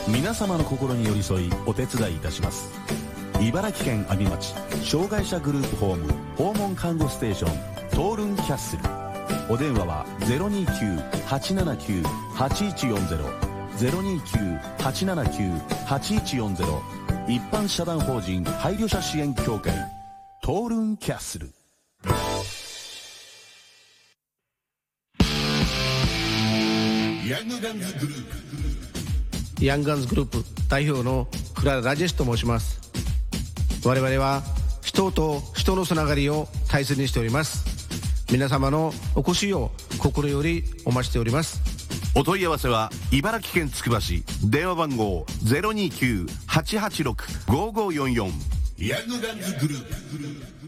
皆様の心に寄り添いお手伝いいたします。茨城県阿見町障害者グループホーム訪問看護ステーショントールンキャッスル。お電話は 029-879-8140 029-879-8140。一般社団法人配慮者支援協会トールンキャッスル。 ヤングガンズグループ、 ヤングガンズグループ代表のクララ・ラジェスと申します。我々は人と人のつながりを大切にしております。皆様のお越しを心よりお待ちしております。 お問い合わせは茨城県つくば市、電話番号 029-886-5544。ヤングガンズグループ。